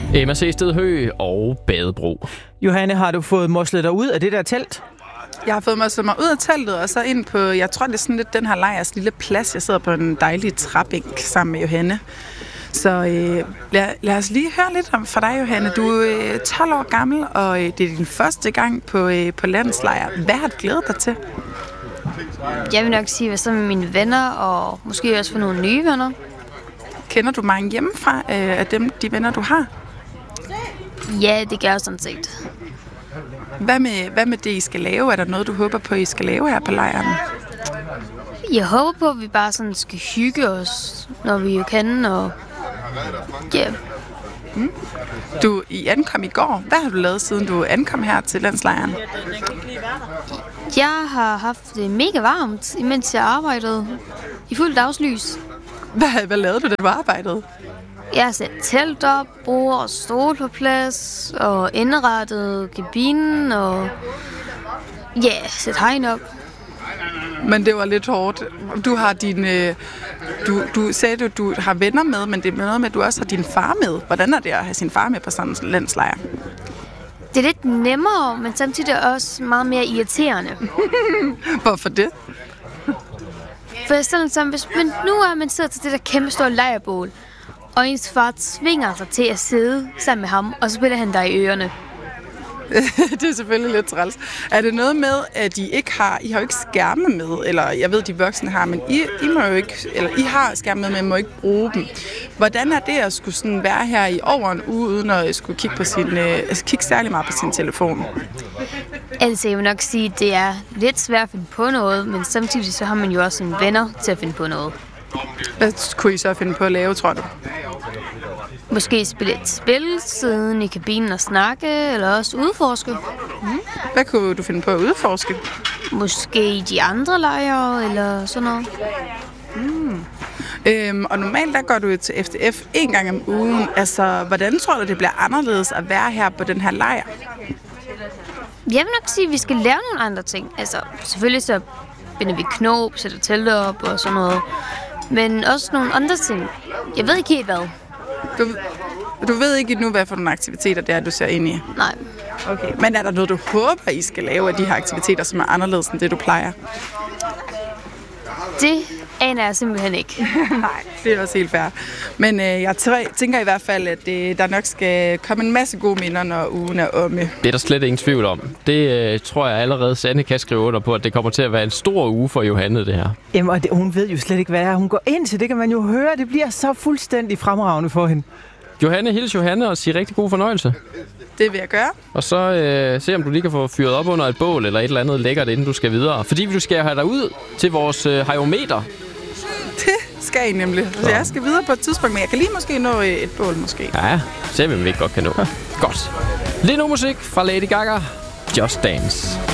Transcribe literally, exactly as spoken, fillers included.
Emma Sehsted Høgh og Badebro. Johanne, har du fået moslet dig ud af det der telt? Jeg har fået moslet mig ud af teltet, og så ind på, jeg tror det er sådan lidt den her lejrs lille plads. Jeg sidder på en dejlig træbænk sammen med Johanne. Så øh, lad, lad os lige høre lidt om fra dig, Johanne. Du er øh, tolv år gammel, og øh, det er din første gang på, øh, på landslejr. Hvad har du glædet dig til? Jeg vil nok sige, at jeg sammen med mine venner, og måske også for nogle nye venner. Kender du mange hjemmefra øh, af dem, de venner, du har? Ja, det gør jeg sådan set. Hvad med, hvad med det, I skal lave? Er der noget, du håber på, I skal lave her på lejren? Jeg håber på, at vi bare sådan skal hygge os, når vi jo kan, og ja. Yeah. Mm. Du, I ankom i går. Hvad har du lavet, siden du ankom her til landslejren? Jeg har haft det mega varmt, imens jeg arbejdede i fuld dagslys. Hvad, hvad lavede du, da du arbejdede? Jeg har sat telt op, bord og stol på plads, og indrettet kabinen, og ja, yeah, sat hegn op. Men det var lidt hårdt. Du har din, du, du sagde, at du har venner med, men det er noget med, at du også har din far med. Hvordan er det at have sin far med på sådan en landslejr? Det er lidt nemmere, men samtidig også meget mere irriterende. Hvorfor det? For sådan som, hvis man nu er man sidder til det der kæmpe store lejrbål, og ens far tvinger sig til at sidde sammen med ham, og så spiller han dig i ørerne. Det er selvfølgelig lidt træls. Er det noget med, at I ikke har, I har jo ikke skærme med, eller jeg ved, de voksne har, men I, I må jo ikke, eller I har skærme med, men må ikke bruge dem. Hvordan er det at skulle sådan være her i over en uge, uden at skulle kigge, på sin, øh, altså kigge særlig meget på sin telefon? Altså, jeg vil nok sige, at det er lidt svært at finde på noget, men samtidig så har man jo også en venner til at finde på noget. Hvad kunne I så finde på at lave, tror du? Måske spille et spil, sidde i kabinen og snakke, eller også udforske. Mm. Hvad kunne du finde på at udforske? Måske de andre lejre, eller sådan noget. Mm. Øhm, og normalt der går du til F D F en gang om ugen. Altså, hvordan tror du, det bliver anderledes at være her på den her lejr? Jeg vil nok sige, at vi skal lave nogle andre ting. Altså, selvfølgelig så binder vi knop, sætter telte op og sådan noget. Men også nogle andre ting. Jeg ved ikke helt hvad. Du, du ved ikke endnu, hvad for nogle aktiviteter det er, du ser ind i? Nej. Okay. Men er der noget, du håber, I skal lave af de her aktiviteter, som er anderledes end det, du plejer? Det aner jeg simpelthen ikke. Nej, det er også helt fair. Men øh, jeg tænker i hvert fald, at øh, der nok skal komme en masse gode minder, når ugen er omme. Det er der slet ingen tvivl om. Det øh, tror jeg allerede, Sanne kan skrive under på, at det kommer til at være en stor uge for Johanne, det her. Jamen, og det, hun ved jo slet ikke, hvad det er. Hun går ind til det, kan man jo høre. Det bliver så fuldstændig fremragende for hende. Johanne, hils Johanne og sig rigtig god fornøjelse. Det vil jeg gøre. Og så øh, se, om du lige kan få fyret op under et bål eller et eller andet lækkert, inden du skal videre. Fordi du skal have dig ud til vores øh, hajometer. Det skal I nemlig. Så jeg skal videre på et tidspunkt, men jeg kan lige måske nå et bål, måske. Ja, se hvem vi ikke godt kan nå. Godt. Lige nu musik fra Lady Gaga. Just Dance.